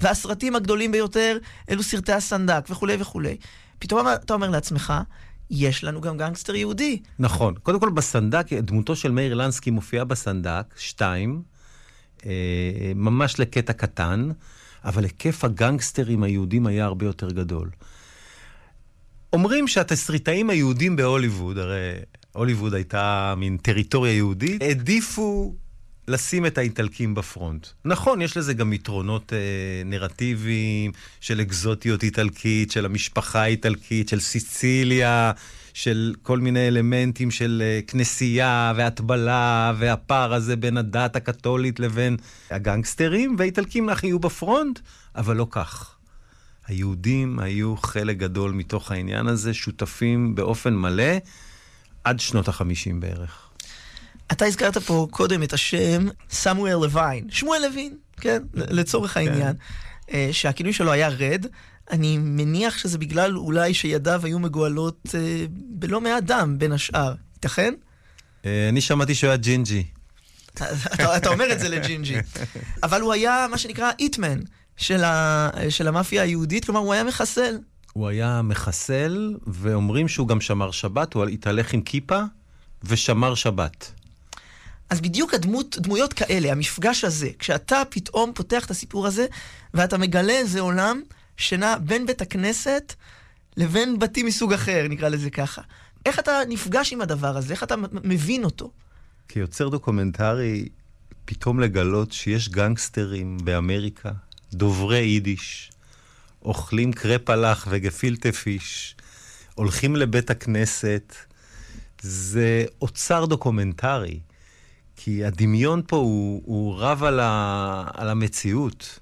והסרטים הגדולים ביותר אלו סרטי הסנדק וכו' וכו'. פתאום אתה אומר לעצמך, יש לנו גם גנגסטר יהודי. נכון. קודם כל בסנדק, דמותו של מאיר לנסקי מופיעה בסנדק, 2, ממש לקטע קטן, אבל היקף הגנגסטרים היהודים היה הרבה יותר גדול. אומרים שהתסריטאים היהודים בהוליווד, הרי הוליווד הייתה מין טריטוריה יהודית, העדיפו לשים את האיטלקים בפרונט. נכון, יש לזה גם יתרונות נרטיביים של אקזוטיות איטלקית, של המשפחה האיטלקית, של סיציליה, של כל מיני אלמנטים של כנסייה והטבלה, והפער הזה בין הדת הקתולית לבין הגנגסטרים, והאיטלקים יהיו בפרונט, אבל לא כך. היהודים היו חלק גדול מתוך העניין הזה, שותפים באופן מלא, עד שנות ה-50 בערך. אתה הזכרת פה קודם את השם סמואל לוין, שמואל לוין, כן, לצורך העניין, שהכינוי שלו היה רד. אני מניח שזה בגלל אולי שידיו היו מגואלות בלא מעט דם בין השאר. ייתכן? אני שמעתי שהוא היה ג'ינג'י. אתה אומר את זה לג'ינג'י. אבל הוא היה מה שנקרא איטמן של המאפיה היהודית, כלומר הוא היה מחסל. הוא היה מחסל, ואומרים שהוא גם שמר שבת, הוא התהלך עם כיפה ושמר שבת. אז בדיוק דמויות כאלה, המפגש הזה, כשאתה פתאום פותח את הסיפור הזה, ואתה מגלה איזה עולם שנע בין בית הכנסת לבין בתים מסוג אחר, נקרא לזה ככה. איך אתה נפגש עם הדבר הזה? איך אתה מבין אותו? כיוצר דוקומנטרי, פתאום לגלות שיש גנגסטרים באמריקה, דוברי יידיש, אוכלים קרפלח וגפילטה פיש, הולכים לבית הכנסת, זה אוצר דוקומנטרי, כי הדמיון פה הוא רב על המציאות.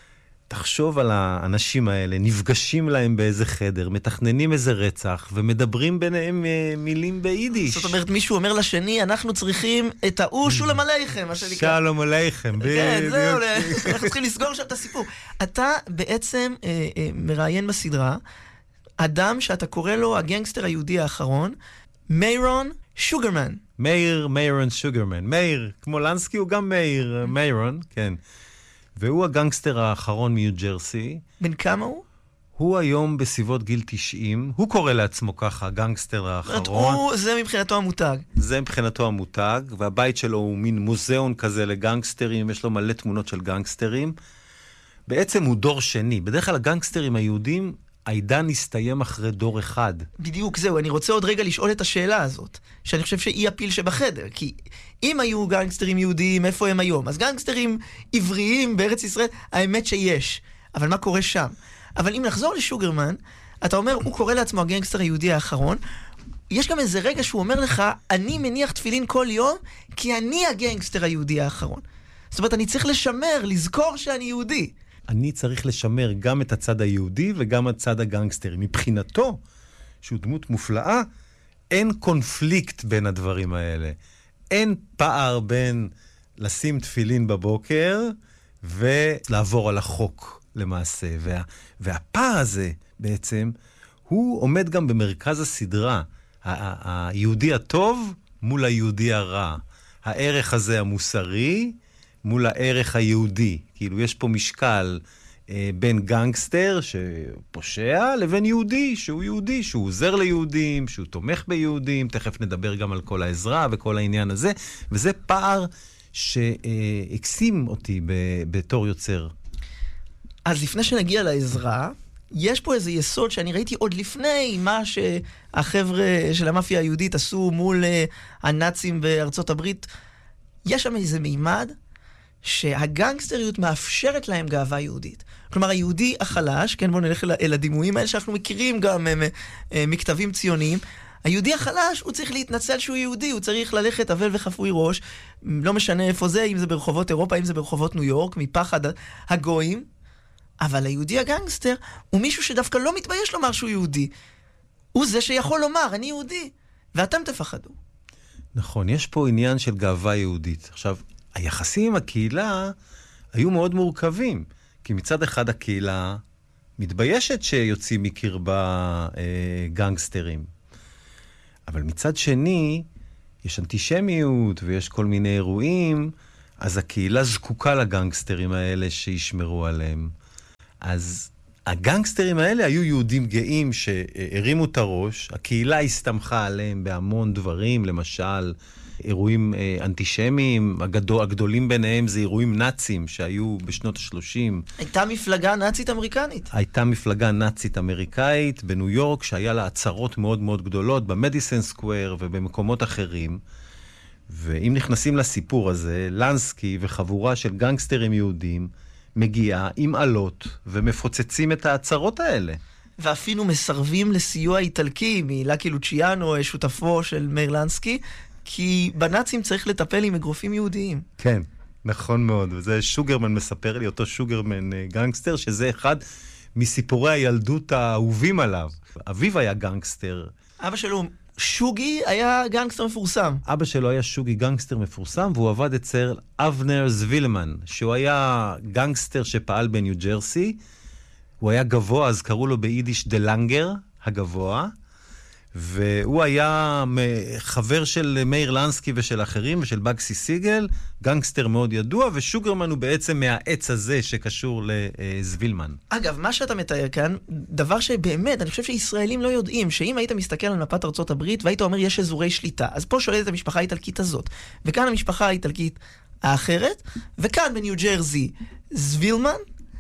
תחשוב על האנשים האלה, נפגשים להם באיזה חדר, מתכננים איזה רצח, ומדברים ביניהם מילים ביידיש. זאת אומרת, מישהו אומר לשני, אנחנו צריכים את שלום עליכם, מה שנקרא. שלום עליכם. כן, זהו, אנחנו צריכים לסגור שם את הסיפור. אתה בעצם מראיין בסדרה, אדם שאתה קורא לו הגנגסטר היהודי האחרון, מיירון שוגרמן. מיירון שוגרמן. מאיר, כמו לנסקי הוא גם מיירון, כן. והוא הגנגסטר האחרון מיו ג'רסי. בן כמה הוא? הוא היום בסביבות גיל 90. הוא קורא לעצמו ככה, הגנגסטר האחרון. זה מבחינתו המותג. זה מבחינתו המותג, והבית שלו הוא מין מוזיאון כזה לגנגסטרים, יש לו מלא תמונות של גנגסטרים. בעצם הוא דור שני. בדרך כלל הגנגסטרים היהודים, העידן הסתיים אחרי דור אחד. בדיוק, זהו. אני רוצה עוד רגע לשאול את השאלה הזאת, שאני חושב שהיא הפיל שבחדר, כי אם היו גנגסטרים יהודיים, איפה הם היום? אז גנגסטרים עבריים בארץ ישראל, האמת שיש. אבל מה קורה שם? אבל אם נחזור לשוגרמן, אתה אומר, הוא קורא לעצמו הגנגסטר היהודי האחרון, יש גם איזה רגע שהוא אומר לך, אני מניח תפילין כל יום, כי אני הגנגסטר היהודי האחרון. זאת אומרת, אני צריך לשמר, לזכור שאני יהודי. אני צריך לשמר גם את הצד היהודי וגם את הצד הגנגסטרי. מבחינתו, שהוא דמות מופלאה, אין קונפליקט בין הדברים האלה. אין פער בין לשים תפילין בבוקר ולעבור על החוק למעשה. והפער הזה בעצם, הוא עומד גם במרכז הסדרה. היהודי הטוב מול היהודי הרע. הערך הזה המוסרי מול הערך היהודי. כאילו יש פה משקל בין גנגסטר שפושע לבין יהודי שהוא יהודי, שהוא עוזר ליהודים, שהוא תומך ביהודים, תכף נדבר גם על כל העזרה וכל העניין הזה, וזה פער שהקסים אותי בתור יוצר. אז לפני שנגיע לעזרה, יש פה איזה יסוד שאני ראיתי עוד לפני מה שהחבר'ה של המאפיה היהודית עשו מול הנאצים בארצות הברית. יש שם איזה מימד שהגנגסטריות מאפשרת להם גאווה יהודית. כלומר, היהודי החלש, כן, בואו נלך אל הדימויים האלה שאנחנו מכירים גם מכתבים ציוניים, היהודי החלש, הוא צריך להתנצל שהוא יהודי, הוא צריך ללכת אבל וחפוי ראש, לא משנה איפה זה, אם זה ברחובות אירופה, אם זה ברחובות ניו יורק, מפחד הגויים, אבל היהודי הגנגסטר הוא מישהו שדווקא לא מתבייש לומר שהוא יהודי. הוא זה שיכול לומר, אני יהודי, ואתם תפחדו. נכון, יש פה עניין של גאווה יהודית. עכשיו, היחסים עם הקהילה היו מאוד מורכבים, כי מצד אחד הקהילה מתביישת שיוצאים מקרבה גנגסטרים. אבל מצד שני, יש אנטישמיות ויש כל מיני אירועים, אז הקהילה זקוקה לגנגסטרים האלה שישמרו עליהם. אז הגנגסטרים האלה היו יהודים גאים שהרימו את הראש, הקהילה הסתמכה עליהם בהמון דברים, למשל אירועים אנטישמיים, הגדולים ביניהם זה אירועים נאצים שהיו בשנות ה-30. הייתה מפלגה נאצית אמריקנית. הייתה מפלגה נאצית אמריקאית בניו יורק, שהיה לה עצרות מאוד מאוד גדולות, במדיסון סקוואר ובמקומות אחרים. ואם נכנסים לסיפור הזה, לנסקי וחבורה של גנגסטרים יהודים מגיעה עם עלות ומפוצצים את העצרות האלה. ואפילו מסרבים לסיוע איטלקי מלאקי לוציאנו, שותפו של מאיר לנסקי, כי בנאצים צריך לטפל עם אגרופים יהודיים. כן, נכון מאוד. וזה שוגרמן מספר לי, אותו שוגרמן גנגסטר, שזה אחד מסיפורי הילדות האהובים עליו. אביו היה גנגסטר. אבא שלו, שוגי, היה גנגסטר מפורסם. אבא שלו היה שוגי גנגסטר מפורסם, והוא עבד אצל אבנר זווילמן, שהוא היה גנגסטר שפעל בניו ג'רסי. הוא היה גבוה, אז קראו לו ביידיש דלנגר, הגבוה. והוא היה חבר של מאיר לנסקי ושל אחרים, ושל בגסי סיגל, גנגסטר מאוד ידוע, ושוגרמן הוא בעצם מהעץ הזה שקשור לזווילמן. אגב, מה שאתה מתאר כאן, דבר שבאמת, אני חושב שישראלים לא יודעים, שאם היית מסתכל על מפת ארצות הברית, והיית אומר יש אזורי שליטה, אז פה שולטת המשפחה האיטלקית הזאת, וכאן המשפחה האיטלקית האחרת, וכאן בניו ג'רזי זווילמן,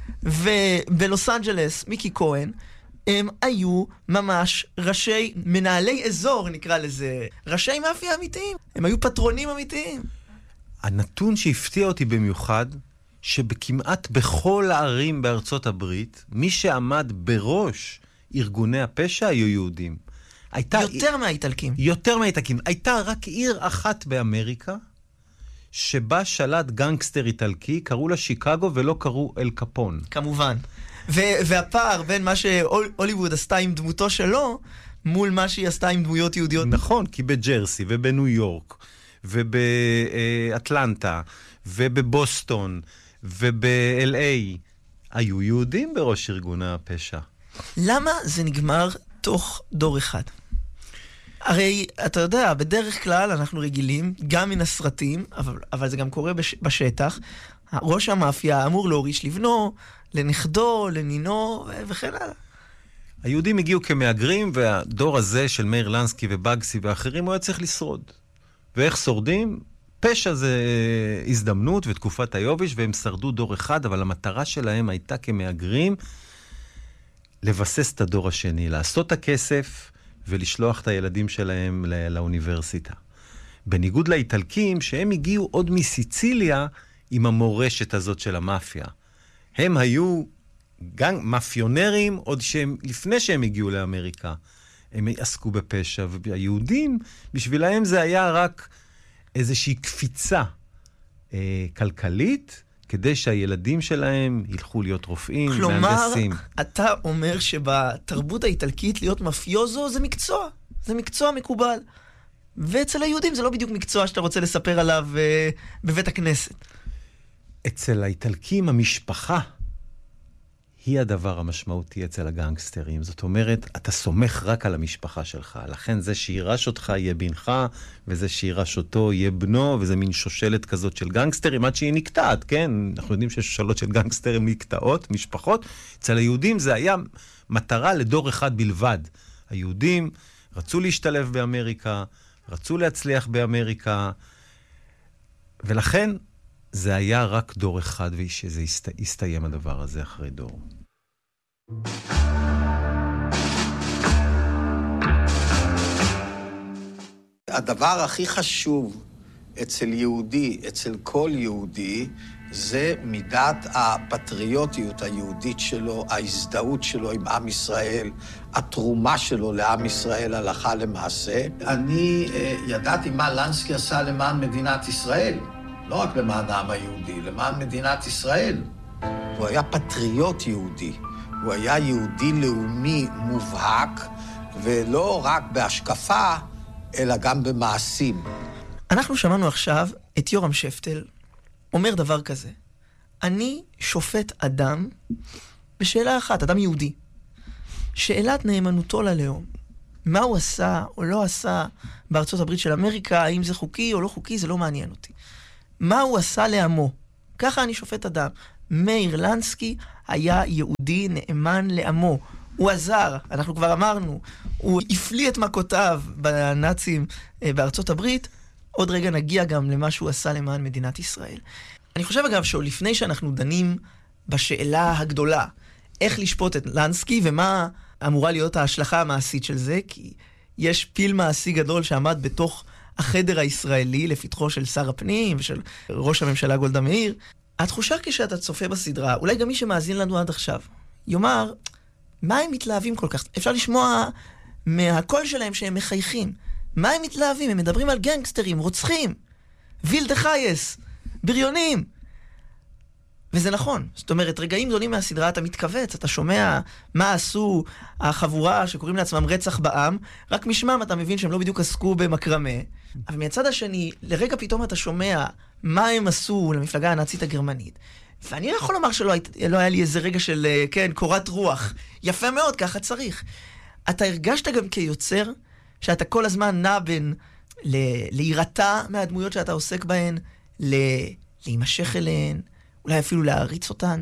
ובלוס אנג'לס מיקי כהן, הם היו ממש מנהלי אזור, נקרא לזה, ראשי מאפיה אמיתיים. הם היו פטרונים אמיתיים. הנתון שהפתיע אותי במיוחד, שבכמעט בכל הערים בארצות הברית, מי שעמד בראש ארגוני הפשע היו יהודים. יותר מהאיטלקים. יותר מהאיטלקים. הייתה רק עיר אחת באמריקה, שבה שלט גנגסטר איטלקי, קראו לה שיקגו ולא קראו אל קפון. כמובן. והפער בין מה שהוליווד עשתה עם דמותו שלו, מול מה שהיא עשתה עם דמויות יהודיות. נכון, כי בג'רסי ובניו יורק, ובאטלנטה, ובבוסטון, וב-LA, היו יהודים בראש ארגוני הפשע. למה זה נגמר תוך דור אחד? הרי, אתה יודע, בדרך כלל אנחנו רגילים, גם מן הסרטים, אבל זה גם קורה בשטח, ראש המאפיה אמור להוריש לבנו, לנכדו, לנינו, וכן הלאה. היהודים הגיעו כמהגרים, והדור הזה של מאיר לנסקי ובגסי ואחרים, הוא היה צריך לשרוד. ואיך שורדים? פשע זה הזדמנות ותקופת היוביש, והם שרדו דור אחד, אבל המטרה שלהם הייתה כמהגרים, לבסס את הדור השני, לעשות את הכסף, ולשלוח את הילדים שלהם לאוניברסיטה. בניגוד לאיטלקים, שהם הגיעו עוד מסיציליה, עם המורשת הזאת של המאפיה. הם היו מאפיונרים עוד לפני שהם הגיעו לאמריקה. הם עסקו בפשע, והיהודים, בשבילהם זה היה רק איזושהי קפיצה כלכלית, כדי שהילדים שלהם ילכו להיות רופאים, מהנדסים. כלומר, אתה אומר שבתרבות האיטלקית להיות מאפיוזו זה מקצוע. זה מקצוע מקובל. ואצל היהודים זה לא בדיוק מקצוע שאתה רוצה לספר עליו בבית הכנסת. אצל האיטלקים המשפחה היא הדבר המשמעותי אצל הגנגסטרים. זאת אומרת, אתה סומך רק על המשפחה שלך. לכן זה שירש אותך יהיה בנך, וזה שירש אותו יהיה בנו, וזה מין שושלת כזאת של גנגסטרים, עד שהיא נקטעת, כן? אנחנו יודעים שיש שושלות של גנגסטרים נקטעות, משפחות. אצל היהודים זה היה מטרה לדור אחד בלבד. היהודים רצו להשתלב באמריקה, רצו להצליח באמריקה, ולכן זה היה רק דור אחד, ושזה הסתיים הדבר הזה אחרי דור. הדבר הכי חשוב אצל יהודי, אצל כל יהודי, זה מידת הפטריוטיות היהודית שלו, ההזדהות שלו עם עם ישראל, התרומה שלו לעם ישראל הלכה למעשה. אני ידעתי מה לנסקי עשה למען מדינת ישראל. לא רק למען העם היהודי, למען מדינת ישראל. הוא היה פטריוט יהודי. הוא היה יהודי לאומי מובהק, ולא רק בהשקפה, אלא גם במעשים. אנחנו שמענו עכשיו את יורם שפטל אומר דבר כזה. אני שופט אדם בשאלה אחת, אדם יהודי. שאלת נאמנותו ללאום. מה הוא עשה או לא עשה בארצות הברית של אמריקה, האם זה חוקי או לא חוקי, זה לא מעניין אותי. מה הוא עשה לעמו? ככה אני שופט אדם. מאיר לנסקי היה יהודי נאמן לעמו. הוא עזר, אנחנו כבר אמרנו, הוא הפליא את מכותיו בנאצים בארצות הברית. עוד רגע נגיע גם למה שהוא עשה למען מדינת ישראל. אני חושב אגב שלפני שאנחנו דנים בשאלה הגדולה, איך לשפוט את לנסקי ומה אמורה להיות ההשלכה המעשית של זה, כי יש פיל מעשי גדול שעמד בתוך החדר הישראלי לפתחו של שר הפנים ושל ראש הממשלה גולדה מאיר. התחושה כשאתה צופה בסדרה, אולי גם מי שמאזין לנו עד עכשיו, יאמר, מה הם מתלהבים כל כך? אפשר לשמוע מהקול שלהם שהם מחייכים. מה הם מתלהבים? הם מדברים על גנגסטרים, רוצחים, וילדה חייס, בריונים. וזה נכון. זאת אומרת, רגעים גדולים מהסדרה אתה מתכווץ, אתה שומע מה עשו החבורה שקוראים לעצמם רצח בעם, רק משמם אתה מבין שהם לא בדיוק עסקו במקרמה, אבל מהצד השני, לרגע פתאום אתה שומע מה הם עשו למפלגה הנאצית הגרמנית, ואני לא יכול לומר שלא היה לי איזה רגע של, כן, קורת רוח. יפה מאוד, ככה צריך. אתה הרגשת גם כיוצר, שאתה כל הזמן נע בין להירתע מהדמויות שאתה עוסק בהן, להימשך אליהן, אולי אפילו להריץ אותן.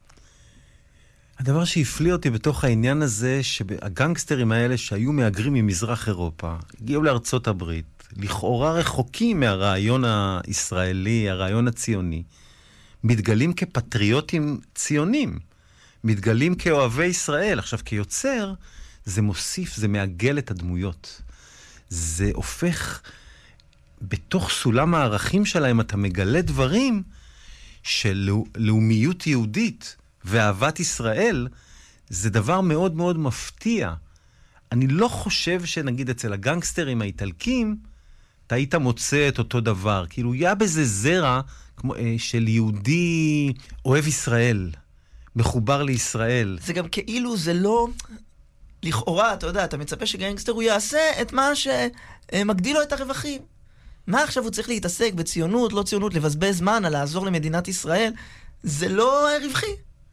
הדבר שהפליא אותי בתוך העניין הזה, שהגנגסטרים האלה שהיו מהגרים ממזרח אירופה, הגיעו לארצות הברית, לכאורה רחוקים מהרעיון הישראלי, הרעיון הציוני, מתגלים כפטריוטים ציונים, מתגלים כאוהבי ישראל. עכשיו, כיוצר, זה מוסיף, זה מעגל את הדמויות. זה הופך, בתוך סולם הערכים שלהם, אתה מגלה דברים של לאומיות יהודית ואהבת ישראל. זה דבר מאוד מאוד מפתיע. אני לא חושב שנגיד אצל הגנגסטרים האיטלקים, אתה היית מוצא את אותו דבר. כאילו, היה בזה זרע של יהודי אוהב ישראל, מחובר לישראל. זה גם כאילו זה לא, לכאורה, אתה יודע, אתה מצפה שגנגסטר הוא יעשה את מה שמגדיל לו את הרווחים. מה עכשיו הוא צריך להתעסק בציונות, לא ציונות, לבזבז זמן על לעזור למדינת ישראל? זה לא רווחי.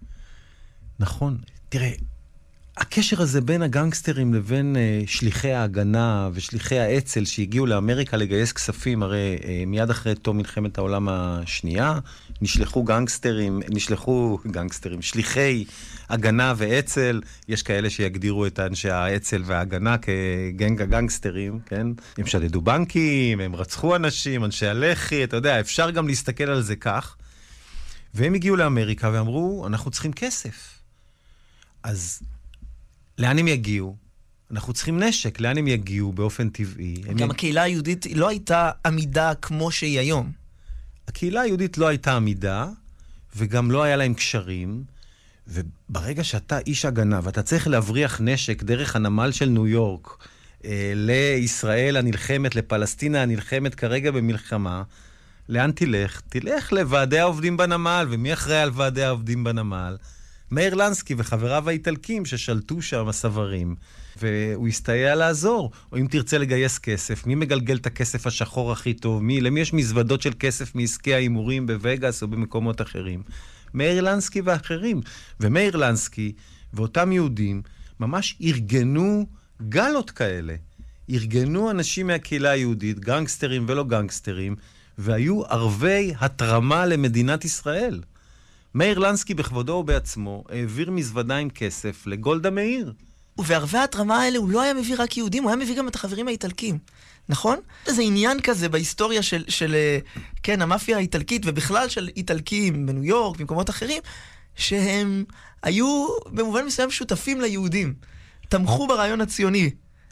נכון. תראה, הקשר הזה בין הגנגסטרים לבין שליחי ההגנה ושליחי האצ"ל שהגיעו לאמריקה לגייס כספים, הרי מיד אחרי תום מלחמת העולם השנייה, נשלחו גנגסטרים, שליחי הגנה ואצ"ל. יש כאלה שיגדירו את אנשי האצ"ל וההגנה כגנג הגנגסטרים, כן? הם שדדו בנקים, הם רצחו אנשים, אנשי הלח"י, אתה יודע, אפשר גם להסתכל על זה כך. והם הגיעו לאמריקה ואמרו, אנחנו צריכים כסף. אז לאן הם יגיעו? אנחנו צריכים נשק. לאן הם יגיעו באופן טבעי? גם הקהילה היהודית לא הייתה עמידה כמו שהיא היום. הקהילה היהודית לא הייתה עמידה, וגם לא היה להם קשרים, וברגע שאתה איש הגנה, ואתה צריך להבריח נשק דרך הנמל של ניו יורק, לישראל הנלחמת, לפלסטינה הנלחמת כרגע במלחמה, לאן תלך? תלך לוועדי העובדים בנמל, ומי אחראי על ועדי העובדים בנמל? מאיר לנסקי וחבריו האיטלקים ששלטו שם הסברים, והוא הסתייע לעזור. או אם תרצה לגייס כסף, מי מגלגל את הכסף השחור הכי טוב? למי יש מזוודות של כסף מעסקי האימורים בווגאס או במקומות אחרים? מאיר לנסקי ואחרים. ומאיר לנסקי ואותם יהודים ממש ארגנו גלות כאלה. ארגנו אנשים מהקהילה היהודית, גנגסטרים ולא גנגסטרים, והיו ערבי התרמה למדינת ישראל. מאיר לנסקי בכבודו ובעצמו העביר מזוודה עם כסף לגולדה מאיר. ובערבי התרמה האלה הוא לא היה מביא רק יהודים, הוא היה מביא גם את החברים האיטלקים. נכון? זה עניין כזה בהיסטוריה של כן, המאפיה האיטלקית, ובכלל של איטלקים בניו יורק, במקומות אחרים, שהם היו במובן מסוים שותפים ליהודים. תמכו ברעיון הציוני.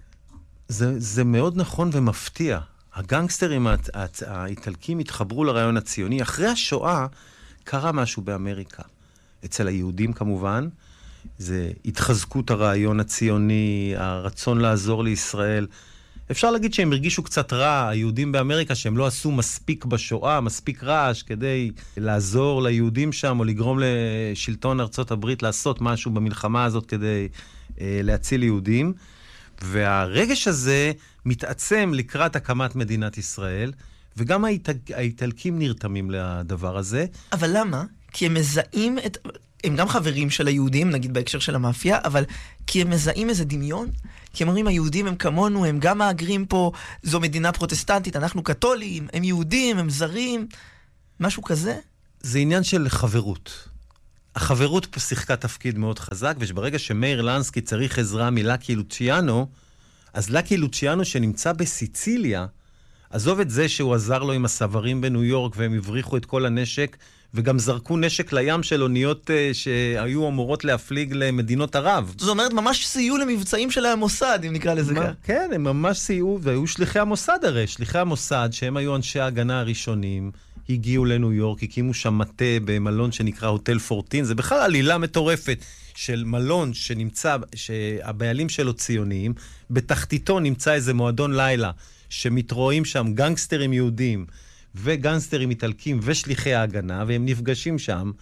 זה מאוד נכון ומפתיע. הגנגסטרים האיטלקים התחברו לרעיון הציוני. אחרי השואה קרה משהו באמריקה. אצל היהודים כמובן, זה התחזקות הרעיון הציוני, הרצון לעזור לישראל. אפשר להגיד שהם הרגישו קצת רע, היהודים באמריקה, שהם לא עשו מספיק בשואה, מספיק רעש, כדי לעזור ליהודים שם, או לגרום לשלטון ארצות הברית לעשות משהו במלחמה הזאת כדי להציל יהודים. והרגש הזה מתעצם לקראת הקמת מדינת ישראל, וגם האיטלקים נרתמים לדבר הזה. אבל למה? כי הם מזהים את... הם גם חברים של היהודים, נגיד בהקשר של המאפיה, אבל כי הם מזהים איזה דמיון, כי הם אומרים, היהודים הם כמונו, הם גם מאגרים פה, זו מדינה פרוטסטנטית, אנחנו קתולים, הם יהודים, הם זרים, משהו כזה? זה עניין של חברות. החברות פה שיחקה תפקיד מאוד חזק, וברגע שמאיר לנסקי צריך עזרה מלאקי לוציאנו, אז לאקי לוציאנו שנמצא בסיציליה, עזוב את זה שהוא עזר לו עם הסברים בניו יורק, והם הבריחו את כל הנשק, וגם זרקו נשק לים של אוניות שהיו אמורות להפליג למדינות ערב. זאת אומרת, ממש סייעו למבצעים של המוסד, אם נקרא לזה כך. כן, הם ממש סייעו, והיו שליחי המוסד הרי. שליחי המוסד, שהם היו אנשי ההגנה הראשונים, הגיעו לניו יורק, הקימו שם מטה במלון שנקרא הוטל 14, זה בכלל עלילה מטורפת של מלון שנמצא, שהבעלים שלו ציוניים, בתחתיתו נמצא איזה מועדון לילה, שמתרואים שם גנגסטרים יהודים, וגנגסטרים איטלקים ושליחי ההגנה, והם נפגשים שם,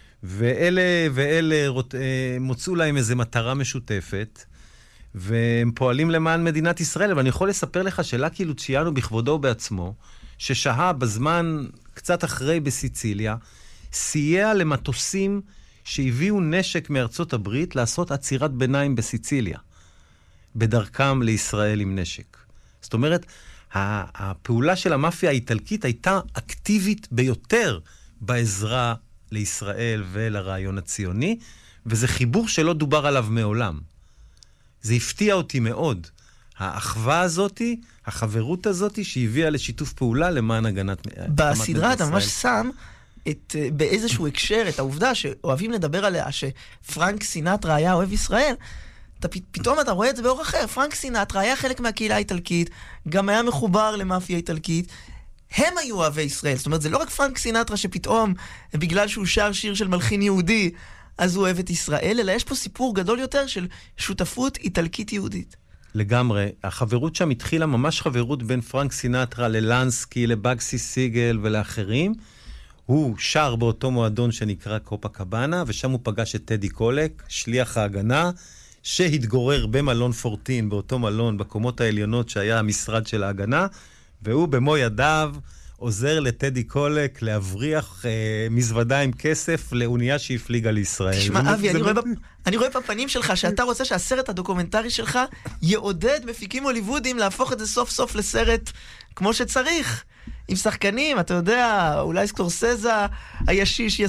ואלה מוצאו להם איזו מטרה משותפת, והם פועלים למען מדינת ישראל, ואני יכול לספר לך שלאקי לוציאנו בכבודו בעצמו, ששהה בזמן קצת אחרי בסיציליה, סייע למטוסים שהביאו נשק מארצות הברית לעשות עצירת ביניים בסיציליה, בדרכם לישראל עם נשק. זאת אומרת, הפעולה של המאפיה האיטלקית הייתה אקטיבית ביותר בעזרה לישראל ולרעיון הציוני, וזה חיבור שלא דובר עליו מעולם. זה הפתיע אותי מאוד. האחווה הזאת, החברות הזאת, שהביאה לשיתוף פעולה למען הגנת מדינת ישראל. בסדרה אתה ממש שם באיזשהו הקשר את העובדה שאוהבים לדבר עליה, שפרנק סינטרה היה אוהב ישראל, פתאום אתה רואה את זה באור אחר. פרנק סינטרה היה חלק מהקהילה האיטלקית, גם היה מחובר למאפיה איטלקית, הם היו אוהבי ישראל. זאת אומרת, זה לא רק פרנק סינטרה שפתאום, בגלל שהוא שר שיר של מלחין יהודי, אז הוא אוהב את ישראל, אלא יש פה סיפור גדול יותר של שותפות איטלקית יהודית. לגמרי. החברות שם התחילה ממש חברות בין פרנק סינטרה ללנסקי, לבאגסי סיגל ולאחרים. הוא שר באותו מועדון שנקרא קופה קבאנה, ושם הוא פגש את טדי קולק, שליח ההגנה, שהתגורר במלון 14, באותו מלון, בקומות העליונות שהיה המשרד של ההגנה, והוא במו ידיו עוזר לטדי קולק להבריח מזוודה עם כסף לאונייה שהפליגה לישראל. תשמע, אבי, אני רואה בפנים שלך שאתה רוצה שהסרט הדוקומנטרי שלך יעודד מפיקים הוליוודיים להפוך את זה סוף סוף לסרט כמו שצריך. עם שחקנים, אתה יודע, אולי סקורסזה הישיש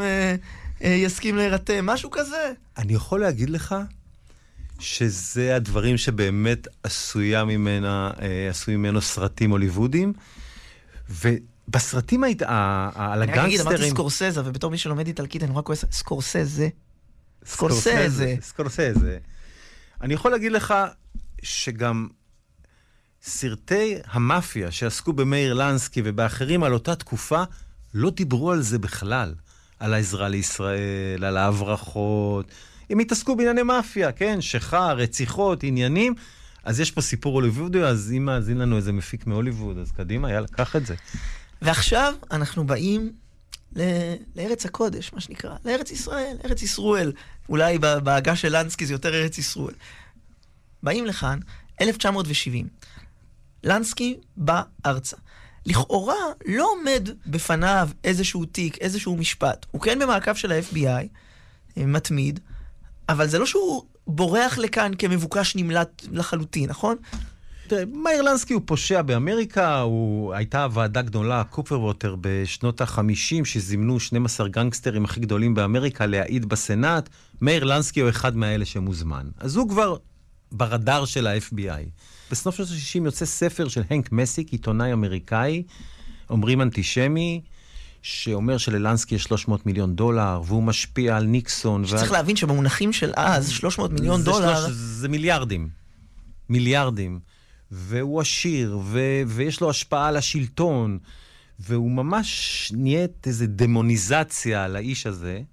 יסכים להירתם, משהו כזה. אני יכול להגיד לך שזה הדברים שבאמת עשוי ממנו סרטים הוליוודיים, ובסרטים על הגנגסטרים... אני אגיד, אמרתי סקורסזה, ובתור מי שלומד איטלקית, אני רק כועס, סקורסזה. אני יכול להגיד לך שגם סרטי המאפיה שעסקו במאיר לנסקי ובאחרים על אותה תקופה, לא דיברו על זה בכלל. על העזרה לישראל, על ההברחות. הם התעסקו בענייני מאפיה, כן? שחר, רציחות, עניינים. אז יש פה סיפור הוליוודי, אז אם מאזין לנו איזה מפיק מהוליווד, אז קדימה, יאללה, קח את זה. ועכשיו אנחנו באים לארץ הקודש, מה שנקרא, לארץ ישראל, ארץ ישראל. אולי בהגה של לנסקי זה יותר ארץ ישראל. באים לכאן, 1970. לנסקי בא ארצה. לכאורה לא עומד בפניו איזשהו תיק, איזשהו משפט. הוא כן במעקב של ה-FBI, מתמיד, אבל זה לא שהוא בורח לכאן כמבוקש נמלט לחלוטין, נכון? תראה, מאיר לנסקי הוא פושע באמריקה, הייתה ועדה גדולה, קופרווטר, בשנות ה-50, שזימנו 12 גנגסטרים הכי גדולים באמריקה להעיד בסנאט. מאיר לנסקי הוא אחד מהאלה שמוזמן. אז הוא כבר ברדאר של ה-FBI. בסוף שנות ה-60 יוצא ספר של הנק מסיק, עיתונאי אמריקאי, אומרים אנטישמי, שאומר שללנסקי יש $300 מיליון, והוא משפיע על ניקסון. שצריך להבין שבמונחים של אז, $300 מיליון... זה מיליארדים. מיליארדים. והוא עשיר, ויש לו השפעה על השלטון, והוא ממש נהיית איזו דמוניזציה על האיש הזה,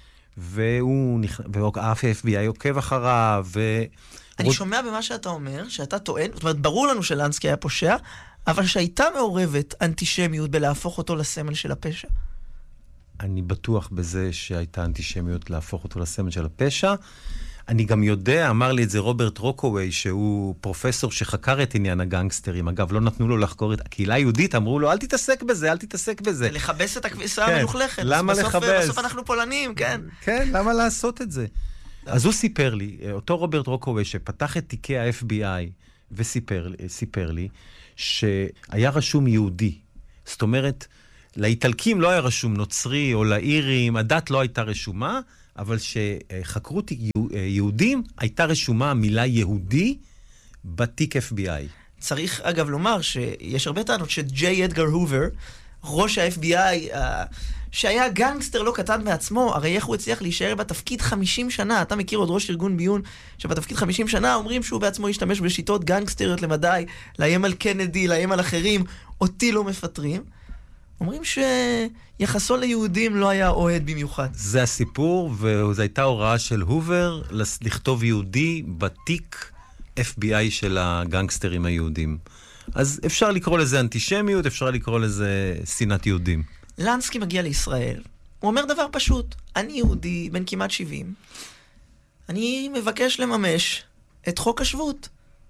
ואף ה-FBI עוקב אחריו, אני שומע במה שאתה אומר, שאתה טוען, זאת אומרת, ברור לנו שלנסקי היה פושע, אבל שהייתה מעורבת אנטישמיות בלהפוך אותו לסמל של הפשע. אני בטוח בזה שהייתה אנטישמיות להפוך אותו לסמל של הפשע. אני גם יודע, אמר לי את זה רוברט רוקווי, שהוא פרופסור שחקר את עניין הגנגסטרים. אגב, לא נתנו לו לחקור את הקהילה היהודית, אמרו לו, אל תתעסק בזה, אל תתעסק בזה. לחבש את הכביסה המלוכלכת. למה לחבש? בסוף אנחנו פולנים, כן. כן, למה לעשות את זה? אז הוא סיפר לי, אותו רוברט רוקווי, שפתח את תיקי ה-FBI, וסיפר לי, שהיה רשום יהודי. זאת אומרת, לאיטלקים לא היה רשום נוצרי, או לאירים, הדת לא הייתה רשומה, אבל שחקרו יהודים, הייתה רשומה המילה יהודי בתיק FBI. צריך אגב לומר שיש הרבה טענות שג'יי אדגר הובר, ראש ה-FBI, שהיה גנגסטר לא קטן מעצמו, הרי איך הוא הצליח להישאר בתפקיד 50 שנה, אתה מכיר עוד ראש ארגון ביון שבתפקיד 50 שנה אומרים שהוא בעצמו השתמש בשיטות גנגסטריות למדי, לאיים על קנדי, לאיים על אחרים, אותי לא מפטרים. אומרים שיחסו ליהודים לא היה אוהד במיוחד. זה הסיפור, וזו הייתה הוראה של הובר לכתוב יהודי בתיק FBI של הגנגסטרים היהודים. אז אפשר לקרוא לזה אנטישמיות, אפשר לקרוא לזה שנאת יהודים. לנסקי מגיע לישראל, הוא אומר דבר פשוט, אני יהודי בן כמעט 70, אני מבקש לממש את חוק השבות.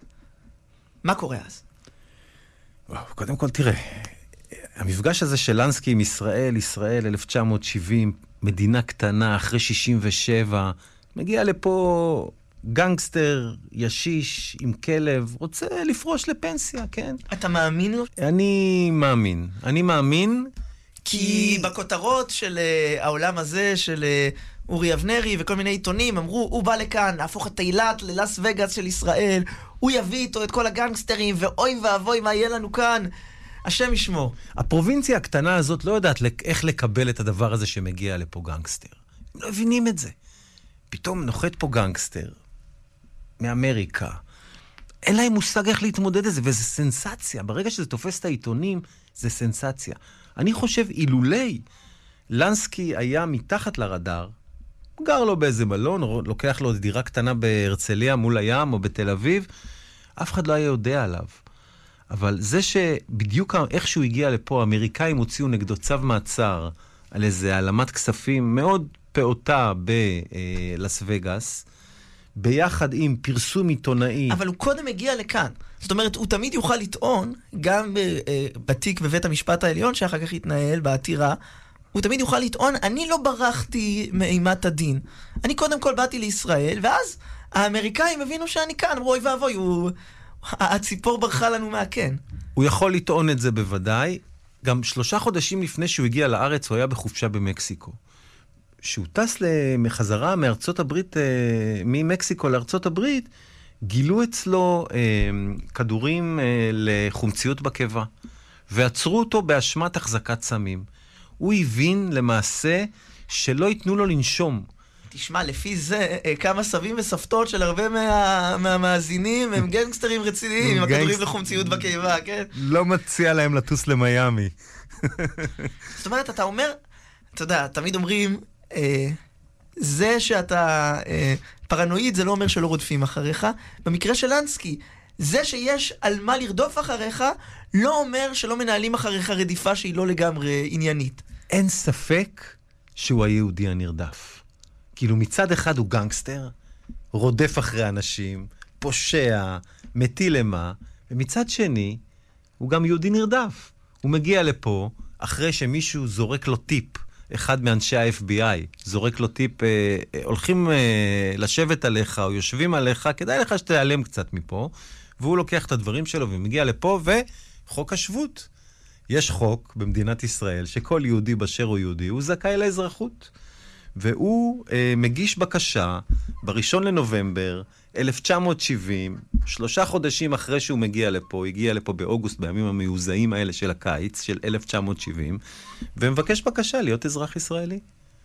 מה קורה אז? וואו, קודם כל תראה, המפגש הזה של לנסקי עם ישראל, 1970, מדינה קטנה, אחרי 67, מגיע לפה גנגסטר, ישיש, עם כלב, רוצה לפרוש לפנסיה, כן? אתה מאמין לו? אני מאמין, כי בכותרות של העולם הזה, של אורי אבנרי וכל מיני עיתונים, אמרו, הוא בא לכאן, להפוך את אילת ללאס וגאס של ישראל, הוא יביא איתו את כל הגנגסטרים, ואוי ואבוי מה יהיה לנו כאן, השם ישמור. הפרובינציה הקטנה הזאת לא יודעת איך לקבל את הדבר הזה שמגיע לפה גנגסטר. הם לא מבינים את זה. פתאום נוחת פה גנגסטר מאמריקה. אין להם מושג איך להתמודד את זה, וזה סנסציה. ברגע שזה תופס את העיתונים, זה סנסציה. אני חושב, אילולי, לנסקי היה מתחת לרדאר, גר לו באיזה מלון, לוקח לו דירה קטנה בהרצליה מול הים או בתל אביב, אף אחד לא היה יודע עליו. אבל זה שבדיוק איך שהוא הגיע לפה, האמריקאים הוציאו נגדו צו מעצר על איזה העלמת כספים מאוד פעוטה בלאס וגאס, ביחד עם פרסום עיתונאי. אבל הוא קודם הגיע לכאן. זאת אומרת, הוא תמיד יוכל לטעון, גם בתיק בבית המשפט העליון, שאחר כך התנהל בעתירה, הוא תמיד יוכל לטעון, אני לא ברחתי מאימת הדין. אני קודם כל באתי לישראל, ואז האמריקאים הבינו שאני כאן, אמרו, אוי ואבוי, הציפור ברחה לנו מהקן. הוא יכול לטעון את זה בוודאי. גם 3 חודשים לפני שהוא הגיע לארץ, הוא היה בחופשה במקסיקו. שהוא טס לחזרה מארצות הברית, ממקסיקו לארצות הברית, גילו אצלו כדורים לחומציות בקיבה, ועצרו אותו באשמת החזקת סמים. הוא הבין למעשה שלא ייתנו לו לנשום. תשמע, לפי זה, כמה סבים וסבתות של הרבה מהמאזינים הם גנגסטרים רציניים, עם הכדורים לחומציות בקיבה, כן? לא מציע להם לטוס למיימי. זאת אומרת, אתה אומר, אתה יודע, תמיד אומרים, זה שאתה פרנואיד, זה לא אומר שלא רודפים אחריך. במקרה של לנסקי, זה שיש על מה לרדוף אחריך, לא אומר שלא מנהלים אחריך רדיפה שהיא לא לגמרי עניינית. אין ספק שהוא היהודי הנרדף. כאילו מצד אחד הוא גנגסטר, רודף אחרי אנשים, פושע, מטיל אימה, ומצד שני הוא גם יהודי נרדף. הוא מגיע לפה אחרי שמישהו זורק לו טיפ, אחד מאנשי ה-FBI, זורק לו טיפ, הולכים לשבת עליך או יושבים עליך, כדאי לך שתיעלם קצת מפה, והוא לוקח את הדברים שלו ומגיע לפה, וחוק השבות. יש חוק במדינת ישראל שכל יהודי באשר הוא יהודי, הוא זכאי לאזרחות. והוא מגיש בקשה ב1 לנובמבר 1970, 3 חודשים אחרי שהוא מגיע לפה, הגיע לפה באוגוסט, בימים המיוזעים האלה של הקיץ, של 1970, ומבקש בקשה להיות אזרח ישראלי.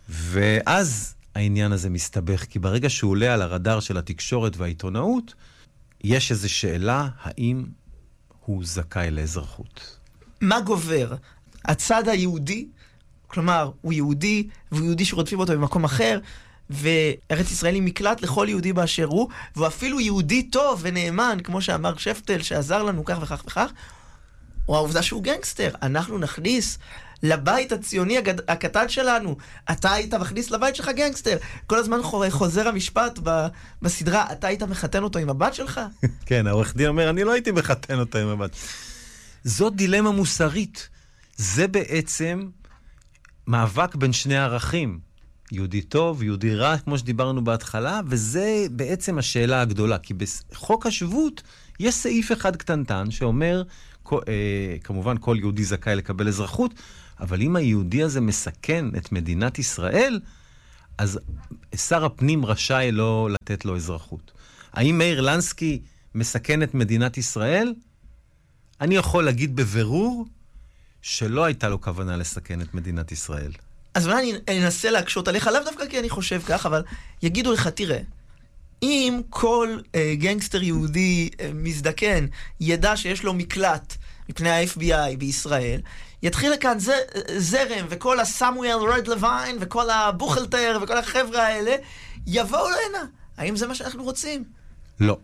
ואז העניין הזה מסתבך, כי ברגע שהוא עולה על הרדאר של התקשורת והעיתונאות, יש איזו שאלה, האם הוא זכאי לאזרחות? מה גובר? הצד היהודי, כלומר, הוא יהודי, והוא יהודי שרודפים אותו במקום אחר, וארץ ישראל היא מקלט לכל יהודי באשר הוא, והוא אפילו יהודי טוב ונאמן, כמו שאמר שפטל, שעזר לנו כך וכך וכך, או העובדה שהוא גנגסטר. אנחנו נכניס לבית הציוני הקטן שלנו, אתה היית מכניס לבית שלך גנגסטר. כל הזמן חוזר המשפט בסדרה, אתה היית מחתן אותו עם הבת שלך? כן, העורך דין אומר, אני לא הייתי מחתן אותו עם הבת. זאת דילמה מוסרית. זה בעצם מאבק בין שני ערכים. יהודי טוב, יהודי רע, כמו שדיברנו בהתחלה, וזה בעצם השאלה הגדולה. כי בחוק השבות יש סעיף אחד קטנטן שאומר, כמובן כל יהודי זכאי לקבל אזרחות, אבל אם היהודי הזה מסכן את מדינת ישראל, אז שר הפנים רשאי לא לתת לו אזרחות. האם מאיר לנסקי מסכן את מדינת ישראל? אני יכול להגיד בבירור שלא הייתה לו כוונה לסכן את מדינת ישראל. אז אולי אני אנסה להקשות עליך, לאו דווקא כי אני חושב כך, אבל יגידו לך, תראה, אם כל גנגסטר יהודי מזדקן ידע שיש לו מקלט מפני ה-FBI בישראל, יתחיל לכאן זרם, וכל הסמואל רד לוין, וכל הבוכלטר, וכל החבר'ה האלה, יבואו להנה. האם זה מה שאנחנו רוצים? לא.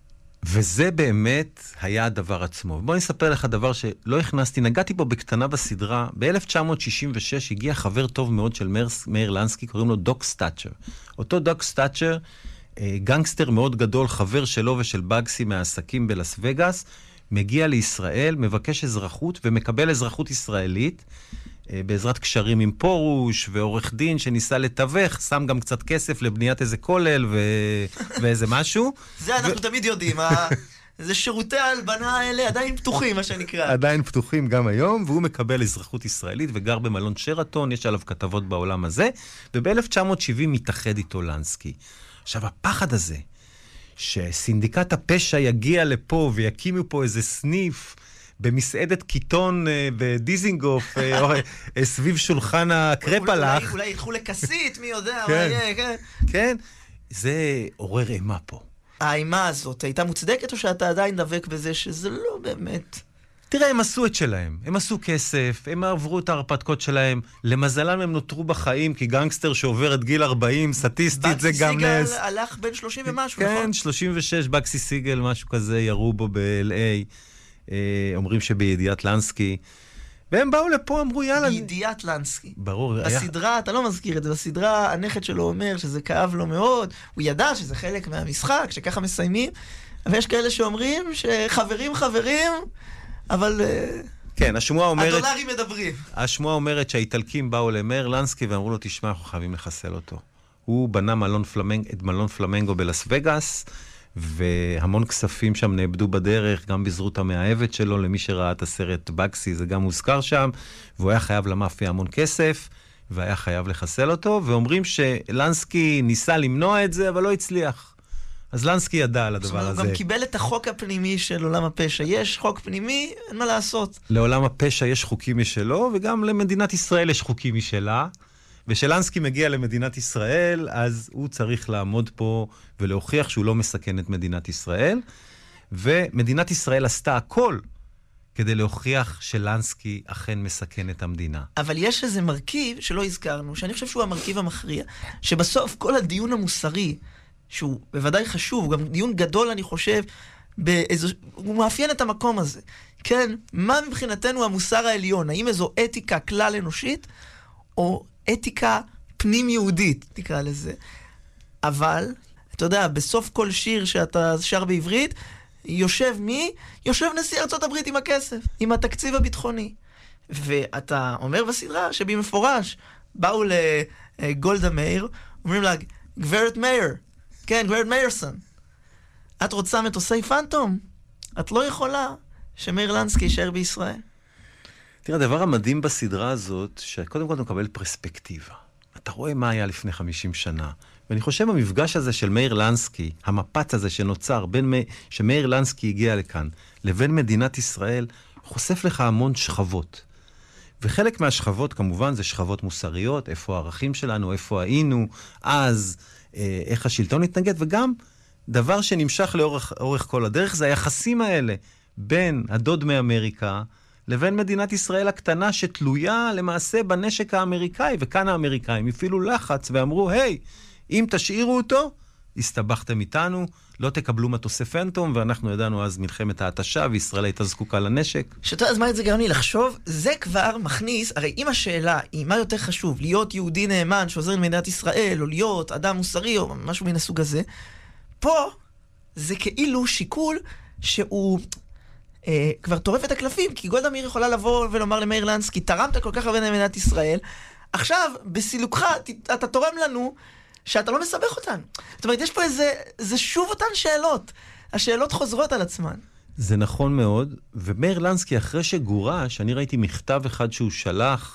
וזה באמת היה הדבר עצמו. בוא נספר לך דבר שלא הכנסתי, נגעתי בו בקטנה בסדרה. ב-1966 הגיע חבר טוב מאוד של מאיר לנסקי, קוראים לו דוק סטאצ'ר. אותו דוק סטאצ'ר, גנגסטר מאוד גדול, חבר שלו ושל בגסי מהעסקים בלס וגאס, מגיע לישראל, מבקש אזרחות ומקבל אזרחות ישראלית, בעזרת קשרים עם פורוש ועורך דין שניסה לתווך, שם גם קצת כסף לבניית איזה כולל ואיזה משהו. זה אנחנו תמיד יודעים, זה שירותי ההלבנה האלה עדיין פתוחים, מה שנקרא. עדיין פתוחים גם היום, והוא מקבל אזרחות ישראלית וגר במלון שרתון, יש עליו כתבות בעולם הזה, וב-1970 מתאחד איתו לנסקי. עכשיו, הפחד הזה, שסינדיקט הפשע יגיע לפה ויקימו פה איזה סניף במסעדת קיטון בדיזינגוף, סביב שולחן הקרפלח. אולי ילכו לקסית, מי יודע, מה יהיה, כן. כן, זה עורר אימה פה. האימה הזאת הייתה מוצדקת, או שאתה עדיין דבק בזה שזה לא באמת? תראה, הם עשו את שלהם. הם עשו כסף, הם עברו את ההרפתקות שלהם. למזלם הם נותרו בחיים, כי גנגסטר שעובר את גיל 40, סטטיסטית זה גם נס. בגסי סיגל הלך בין 30 ומשהו, נכון? כן, 36, בגסי סיגל, משהו כזה, ירו בו ב-LA. אומרים שבידיעת לנסקי. והם באו לפה, אמרו יאללה. בידיעת לנסקי. ברור. בסדרה, אתה לא מזכיר את זה, בסדרה הנכד שלו אומר שזה כאב לו מאוד. הוא ידע שזה חלק מהמשחק, שככה מסיימים. ויש כאלה שאומרים שחברים, אבל כן, השמועה אומרת... הדולרים מדברים. השמועה אומרת שהאיטלקים באו למאיר לנסקי ואמרו לו, תשמע, אנחנו חייבים לחסל אותו. הוא בנה את מלון פלמנגו בלס וגאס, והמון כספים שם נאבדו בדרך, גם בזרות המאהבת שלו, למי שראה את הסרט בגסי, זה גם מוזכר שם, והוא היה חייב למאפיה המון כסף, והיה חייב לחסל אותו, ואומרים שלנסקי ניסה למנוע את זה, אבל לא הצליח. אז לנסקי ידע על הדבר הזה. הוא גם קיבל את החוק הפנימי של עולם הפשע. יש חוק פנימי, אין מה לעשות. לעולם הפשע יש חוקים משלו, וגם למדינת ישראל יש חוקים משלה. ושלנסקי מגיע למדינת ישראל, אז הוא צריך לעמוד פה ולהוכיח שהוא לא מסכן את מדינת ישראל. ומדינת ישראל עשתה הכל כדי להוכיח שלנסקי אכן מסכן את המדינה. אבל יש איזה מרכיב שלא הזכרנו, שאני חושב שהוא המרכיב המכריע, שבסוף כל הדיון המוסרי, שהוא בוודאי חשוב, גם דיון גדול אני חושב, הוא מאפיין את המקום הזה. כן, מה מבחינתנו המוסר העליון? האם איזו אתיקה כלל אנושית, או אתיקה פנים יהודית, תקרא לזה. אבל, אתה יודע, בסוף כל שיר שאתה שר בעברית, יושב מי? יושב נשיא ארצות הברית עם הכסף, עם התקציב הביטחוני. ואתה אומר בסדרה שבמפורש, באו לגולדה מאיר, אומרים לה, גברת מאיר, כן, גברת מאירסון, את רוצה מטוסי פנטום? את לא יכולה שמאיר לנסקי יישאר בישראל. תראה, הדבר המדהים בסדרה הזאת, שקודם כל אתה מקבל פרספקטיבה. אתה רואה מה היה לפני 50 שנה. ואני חושב המפגש הזה של מאיר לנסקי, המפץ הזה שנוצר, שמאיר לנסקי הגיע לכאן, לבין מדינת ישראל, חושף לך המון שכבות. וחלק מהשכבות כמובן זה שכבות מוסריות, איפה הערכים שלנו, איפה היינו, אז איך השלטון התנגד, וגם דבר שנמשך לאורך כל הדרך, זה היחסים האלה בין הדוד מאמריקה, לבין מדינת ישראל הקטנה שתלויה למעשה בנשק האמריקאי, וכאן האמריקאים הפעילו לחץ ואמרו, היי, אם תשאירו אותו, הסתבכתם איתנו, לא תקבלו מטוסי פנטום, ואנחנו ידענו אז מלחמת ההתשה, וישראל הייתה זקוקה לנשק. שאתה אז מה את זה גאוני לחשוב, זה כבר מכניס, הרי אם השאלה היא מה יותר חשוב, להיות יהודי נאמן שעוזר למדינת ישראל, או להיות אדם מוסרי, או משהו מן הסוג הזה, פה זה כאילו שיקול שהוא כבר טורף את הקלפים, כי גולדה מאיר יכולה לבוא ולומר למאיר לנסקי, תרמת כל כך הרבה למדינת ישראל, עכשיו, בסילוקך, אתה תורם לנו שאתה לא מסבך אותנו. זאת אומרת, יש פה זה שוב אותן שאלות. השאלות חוזרות על עצמן. זה נכון מאוד, ומאיר לנסקי, אחרי שגורש, אני ראיתי מכתב אחד שהוא שלח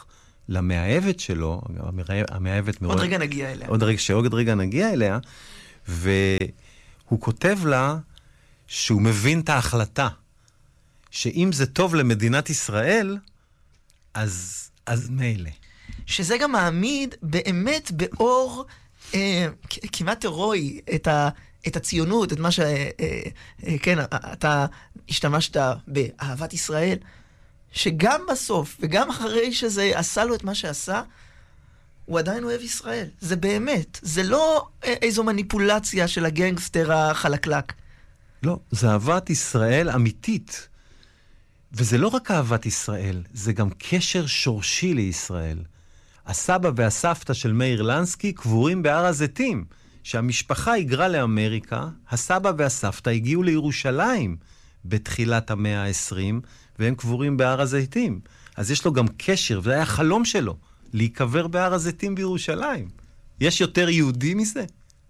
למאהבת שלו, המאהבת עוד רגע נגיע אליה. עוד רגע נגיע אליה, והוא כותב לה שהוא מבין את ההחלטה, שאם זה טוב למדינת ישראל, אז מילא. שזה גם מעמיד באמת באור כמעט הירואי את הציונות, את מה כן, אתה השתמשת באהבת ישראל, שגם בסוף, וגם אחרי שזה עשה לו את מה שעשה, הוא עדיין אוהב ישראל. זה באמת. זה לא איזו מניפולציה של הגנגסטר החלקלק. לא, זה אהבת ישראל אמיתית. וזה לא רק אהבת ישראל, זה גם קשר שורשי לישראל. הסבא והסבתא של מאיר לנסקי קבורים בהר הזיתים. שהמשפחה היגרה לאמריקה, הסבא והסבתא הגיעו לירושלים בתחילת המאה ה-20, והם קבורים בהר הזיתים. אז יש לו גם קשר, וזה היה חלום שלו, להיקבר בהר הזיתים בירושלים. יש יותר יהודי מזה?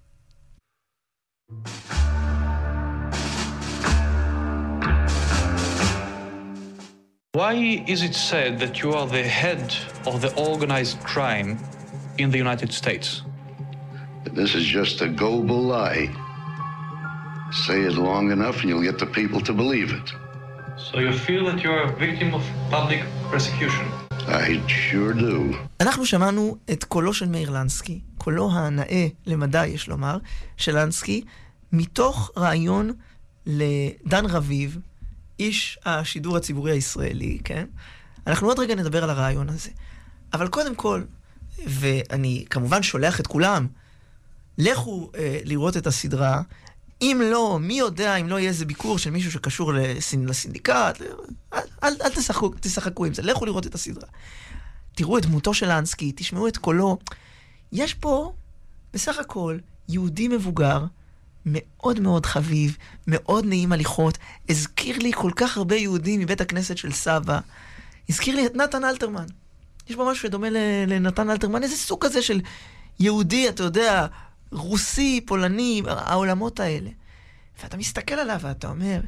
Why is it said that you are the head of the organized crime in the United States? This is just a global lie. Say it long enough and you'll get the people to believe it. So you feel that you are a victim of public persecution? I sure do. אנחנו שמענו את קולו של מאיר לנסקי, קולו הנאה למדי, יש לומר, של לנסקי, מתוך רעיון לדן רביב, איש השידור הציבורי הישראלי, כן? אנחנו עוד רגע נדבר על הרעיון הזה. אבל קודם כל, ואני כמובן שולח את כולם, לכו לראות את הסדרה. אם לא, מי יודע, אם לא יהיה איזה ביקור של מישהו שקשור לסינדיקט, אל תשחקו עם זה. לכו לראות את הסדרה. תראו את דמותו של לנסקי, תשמעו את קולו. יש פה, בסך הכל, יהודי מבוגר, מאוד מאוד חביב, מאוד נעים הליכות. הזכיר לי כל כך הרבה יהודים מבית הכנסת של סבא. הזכיר לי את נתן אלתרמן. יש פה משהו שדומה לנתן אלתרמן, איזה סוג כזה של יהודי, אתה יודע, רוסי, פולני, העולמות האלה. ואתה מסתכל עליו ואתה אומר,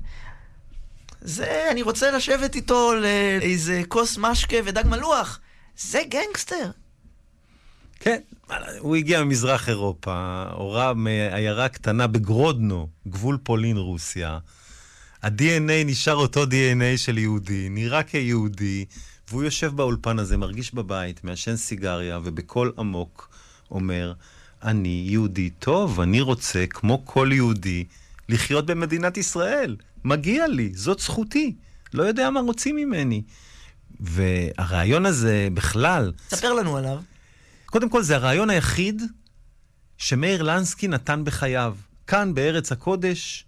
אני רוצה לשבת איתו לאיזה כוס משקה ודג מלוח. זה גנגסטר. כן, הוא הגיע ממזרח אירופה, הורה מעיירה קטנה בגרודנו, גבול פולין רוסיה. ה-DNA נשאר אותו DNA של יהודי, נראה כיהודי, והוא יושב באולפן הזה, מרגיש בבית, מעשן סיגריה, ובקול עמוק אומר, אני יהודי טוב, אני רוצה, כמו כל יהודי, לחיות במדינת ישראל. מגיע לי, זאת זכותי. לא יודע מה רוצים ממני. והרעיון הזה בכלל... ספר לנו עליו. קודם כל, זה הרעיון היחיד שמאיר לנסקי נתן בחייו. כאן בארץ הקודש,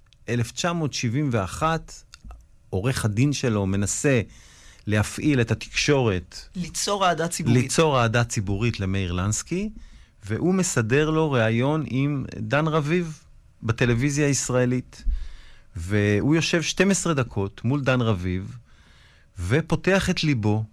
1971, עורך הדין שלו מנסה להפעיל את התקשורת. ליצור אהדה ציבורית. ליצור אהדה ציבורית למאיר לנסקי, והוא מסדר לו ראיון עם דן רביב בטלוויזיה הישראלית. והוא יושב 12 דקות מול דן רביב, ופותח את ליבו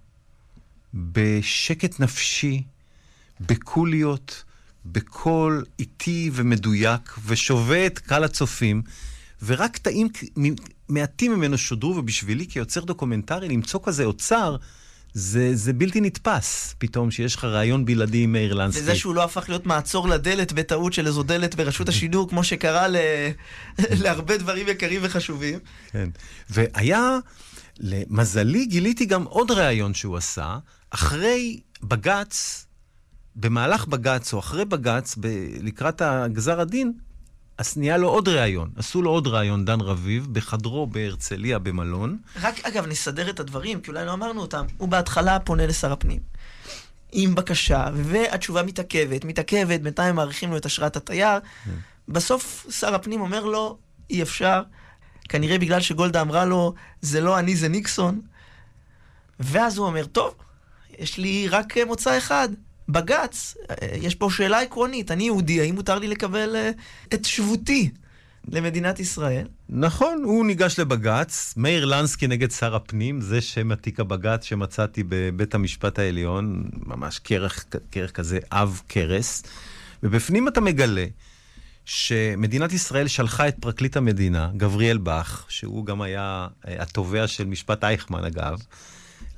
בשקט נפשי, בקוליות, בקול איטי ומדויק, ושווה את קהל הצופים, ורק קטעים מעטים ממנו שודרו, ובשבילי כיוצר דוקומנטרי למצוא כזה אוצר, זה בלתי נתפס, פתאום שיש לך רעיון בלעדי עם מאיר לנסקי. וזה שהוא לא הפך להיות מעצור לדלת בטעות של איזו דלת ברשות השידור, כמו שקרה להרבה דברים יקרים וחשובים. כן, והיה, למזלי, גיליתי גם עוד רעיון שהוא עשה, אחרי בגץ, במהלך בגץ או אחרי בגץ, לקראת הגזר הדין, אז נהיה לו עוד רעיון. עשו לו עוד רעיון, דן רביב, בחדרו בהרצליה במלון. רק, אגב, נסדר את הדברים, כי אולי לא אמרנו אותם. הוא בהתחלה פונה לשר הפנים, עם בקשה, והתשובה מתעכבת, בינתיים מעריכים לו את אשרת התייר. בסוף שר הפנים אומר לו, אי אפשר, כנראה בגלל שגולדה אמרה לו, זה לא אני, זה ניקסון. ואז הוא אומר, טוב, יש לי רק מוצא אחד. בגץ, יש פה שאלה עקרונית, אני יהודי, האם מותר לי לקבל את שבותי למדינת ישראל? נכון, הוא ניגש לבגץ, מאיר לנסקי נגד שר הפנים, זה שם התיק הבגץ שמצאתי בבית המשפט העליון, ממש כרך כזה, אב קרס, ובפנים אתה מגלה שמדינת ישראל שלחה את פרקליט המדינה, גבריאל בח, שהוא גם היה התובע של משפט אייכמן אגב,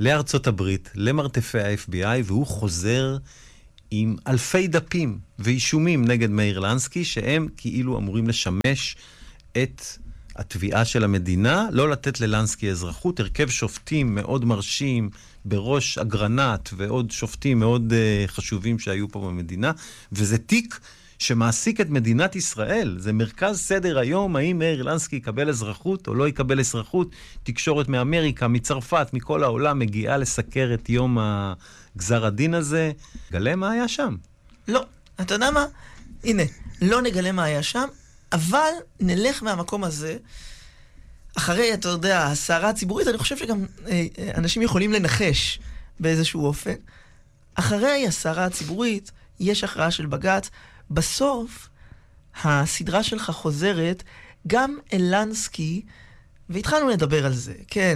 לארצות הברית, למרתפי ה-FBI, והוא חוזר עם אלפי דפים ואישומים נגד מאיר לנסקי, שהם כאילו אמורים לשמש את התביעה של המדינה, לא לתת ללנסקי אזרחות, הרכב שופטים מאוד מרשים, בראש אגרנט ועוד שופטים מאוד חשובים שהיו פה במדינה, וזה תיק שמעסיק את מדינת ישראל. זה מרכז סדר היום, האם מאיר לנסקי יקבל אזרחות או לא יקבל אזרחות. תקשורת מאמריקה, מצרפת, מכל העולם מגיעה לסקר את יום גזר הדין הזה. גלה מה היה שם. לא, אתה יודע מה? הנה, לא נגלה מה היה שם, אבל נלך מהמקום הזה, אחרי, אתה יודע, הסערה הציבורית, אני חושב שגם אנשים יכולים לנחש באיזשהו אופן. אחרי הסערה הציבורית, יש הכרעה של בג"ץ, בסוף, הסדרה שלך חוזרת גם אל לנסקי, והתחלנו לדבר על זה, כן,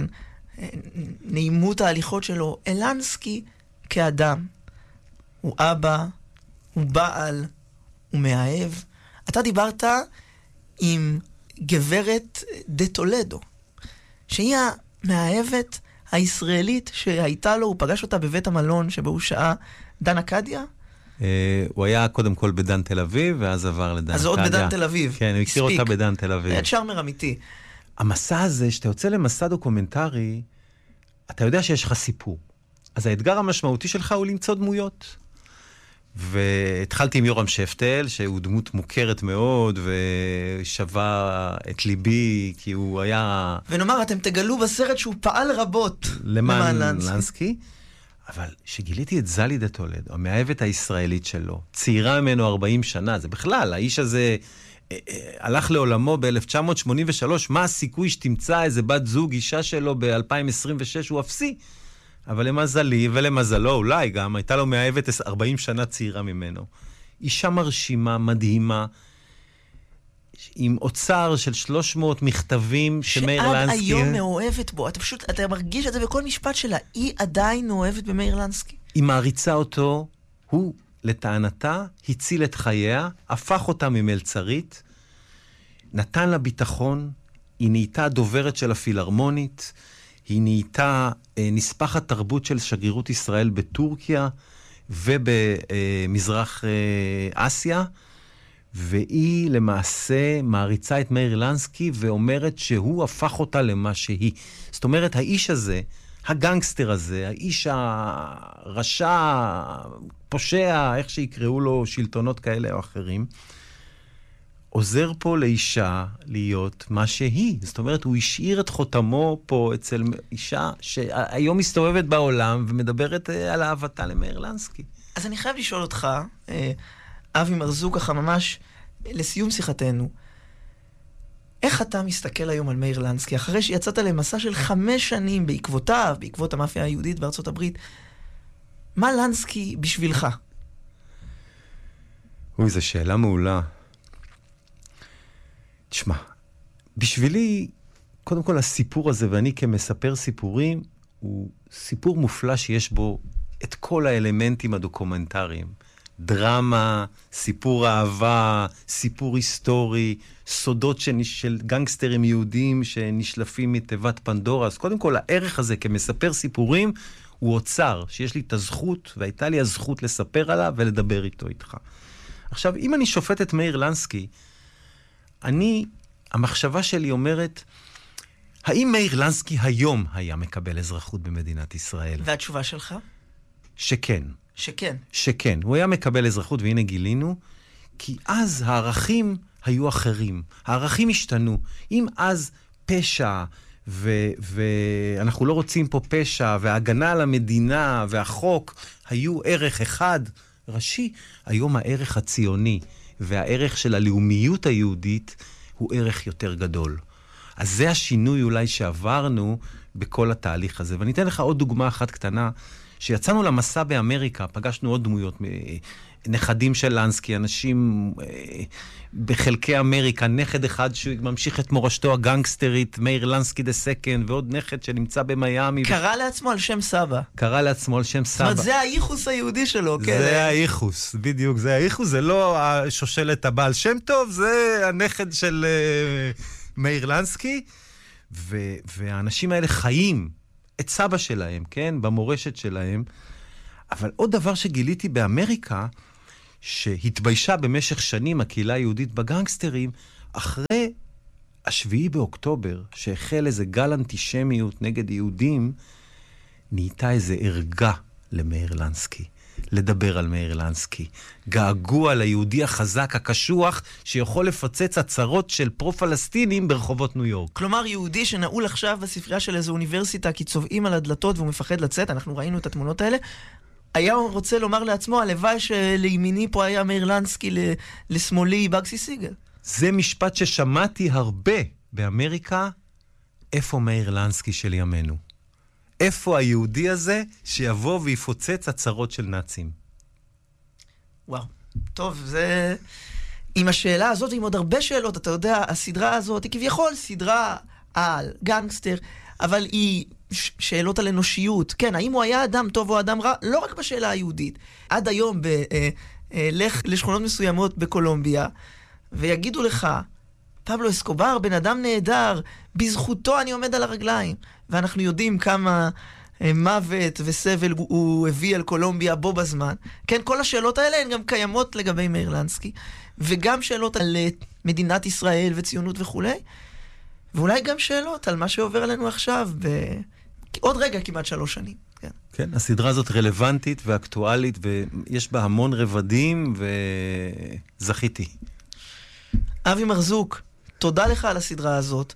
נעימות ההליכות שלו, אל לנסקי כאדם. הוא אבא, הוא בעל, הוא מאהב. אתה דיברת עם גברת דה טולדו, שהיא המאהבת הישראלית שהייתה לו, הוא פגש אותה בבית המלון שבו הוא שעה, דן אקדיה? הוא היה קודם כל בדן תל אביב, ואז עבר לדן אקדיה. אז עוד בדן תל אביב. כן, הוא הכיר אותה בדן תל אביב. היה צ'ארמר אמיתי. המסע הזה, שאתה יוצא למסע דוקומנטרי, אתה יודע שיש לך סיפור. אז האתגר המשמעותי שלך הוא למצוא דמויות. והתחלתי עם יורם שפטל, שהוא דמות מוכרת מאוד, ושווה את ליבי, כי הוא היה... ונאמר, אתם תגלו בסרט שהוא פעל רבות למען לנסקי. אבל שגיליתי את זלי דה טולדו, המאהבת הישראלית שלו, צעירה ממנו 40 שנה, זה בכלל, האיש הזה הלך לעולמו ב-1983, מה הסיכוי שתמצא איזה בת זוג, אישה שלו ב-2026, הוא אפסי. אבל למזלי ולמזלו אולי גם, הייתה לו מאהבת 40 שנה צעירה ממנו. אישה מרשימה, מדהימה, עם אוצר של 300 מכתבים שמאיר לנסקי... שעד היום מאוהבת בו, אתה מרגיש את זה בכל משפט שלה, היא עדיין מאוהבת במאיר לנסקי. היא מעריצה אותו, הוא לטענתה הציל את חייה, הפך אותה ממלצרית, נתן לה ביטחון, היא נהייתה דוברת של הפילהרמונית, היא נהייתה נספחת תרבות של שגרירות ישראל בטורקיה ובמזרח אסיה, והיא למעשה מעריצה את מאיר לנסקי ואומרת שהוא הפך אותה למה שהיא. זאת אומרת, האיש הזה, הגנגסטר הזה, האיש הרשע, פושע, איך שיקראו לו שלטונות כאלה או אחרים, עוזר פה לאישה להיות מה שהיא. זאת אומרת, הוא השאיר את חותמו פה אצל אישה שהיום מסתובבת בעולם ומדברת על אהבתה למאיר לנסקי. אז אני חייב לשאול אותך, אבי מרזוק, ככה ממש לסיום שיחתנו, איך אתה מסתכל היום על מאיר לנסקי, אחרי שיצאת למסע של 5 שנים בעקבותיו, בעקבות המאפיה היהודית בארצות הברית, מה לנסקי בשבילך? אוי, זו שאלה מעולה. תשמע, בשבילי, קודם כל הסיפור הזה, ואני כמספר סיפורים, הוא סיפור מופלא שיש בו את כל האלמנטים הדוקומנטריים. דרמה, סיפור אהבה, סיפור היסטורי, סודות של גנגסטרים יהודים שנשלפים מתיבת פנדורה. אז קודם כל, הערך הזה כמספר סיפורים הוא אוצר, שיש לי את הזכות, והייתה לי הזכות לספר עליו ולדבר איתך. עכשיו, אם אני שופט את מאיר לנסקי, המחשבה שלי אומרת, האם מאיר לנסקי היום היה מקבל אזרחות במדינת ישראל? והתשובה שלך? שכן. שכן. שכן. הוא היה מקבל אזרחות, והנה גילינו, כי אז הערכים היו אחרים. הערכים השתנו. אם אז פשע, ואנחנו לא רוצים פה פשע, וההגנה על המדינה והחוק היו ערך אחד ראשי, היום הערך הציוני והערך של הלאומיות היהודית הוא ערך יותר גדול. אז זה השינוי אולי שעברנו בכל התהליך הזה. ואני אתן לך עוד דוגמה אחת קטנה, שיצאנו למסע באמריקה, פגשנו עוד דמויות, נכדים של לנסקי, אנשים בחלקי אמריקה, נכד אחד שממשיך את מורשתו הגנגסטרית, מאיר לנסקי דה סקנד, ועוד נכד שנמצא במיימי. קרא לעצמו על שם סבא. קרא לעצמו על שם סבא. זאת אומרת, זה האיחוס היהודי שלו, כן. זה האיחוס, בדיוק, זה האיחוס, זה לא השושלת הבעל שם טוב, זה הנכד של מאיר לנסקי, והאנשים האלה חיים את סבא שלהם, כן? במורשת שלהם. אבל עוד דבר שגיליתי באמריקה, שהתביישה במשך שנים הקהילה היהודית בגנגסטרים, אחרי השביעי באוקטובר, שהחל איזה גל אנטישמיות נגד יהודים, נהייתה איזה ערגה למאיר לנסקי. לדבר על מאיר לנסקי. געגוע ליהודי החזק, הקשוח, שיכול לפוצץ הצהרות של פרו-פלסטינים ברחובות ניו יורק. כלומר, יהודי שנעול עכשיו בספרייה של איזו אוניברסיטה, כי צובעים על הדלתות והוא מפחד לצאת, אנחנו ראינו את התמונות האלה, היה רוצה לומר לעצמו, הלוואי שלימיני פה היה מאיר לנסקי, לשמאלי בגסי סיגל. זה משפט ששמעתי הרבה באמריקה, איפה מאיר לנסקי של ימינו? איפה היהודי הזה שיבוא ויפוצץ הצהרות של נאצים? וואו, טוב, זה... עם השאלה הזאת, עם עוד הרבה שאלות, אתה יודע, הסדרה הזאת היא כביכול סדרה על גנגסטר, אבל היא שאלות על אנושיות. כן, האם הוא היה אדם טוב או אדם רע? לא רק בשאלה היהודית. עד היום, לך לשכונות מסוימות בקולומביה, ויגידו לך, פבלו אסקובר, בן אדם נהדר, בזכותו אני עומד על הרגליים. ואנחנו יודעים כמה מוות וסבל הוא הביא על קולומביה בו בזמן. כן, כל השאלות האלה הן גם קיימות לגבי מאיר לנסקי, וגם שאלות על מדינת ישראל וציונות וכו'. ואולי גם שאלות על מה שעובר עלינו עכשיו, עוד רגע כמעט 3 שנים. כן. כן, הסדרה הזאת רלוונטית ואקטואלית, ויש בה המון רבדים, וזכיתי. אבי מרזוק, תודה לך על הסדרה הזאת,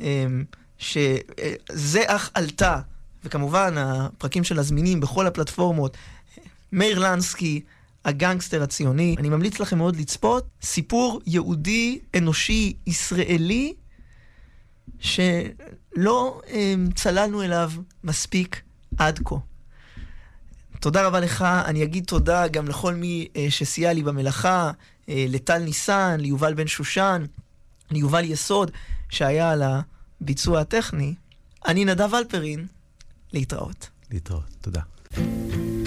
שזה אך עלתה, וכמובן הפרקים של הזמינים בכל הפלטפורמות, מאיר לנסקי, הגנגסטר הציוני. אני ממליץ לכם מאוד לצפות, סיפור יהודי, אנושי, ישראלי, שלא צללנו אליו מספיק עד כה. תודה רבה לך, אני אגיד תודה גם לכל מי שסייע לי במלאכה, לטל ניסן, ליובל בן שושן, ליובל יסוד, שהיה על הביצוע הטכני. אני נדב אלפרין, להתראות. להתראות, תודה.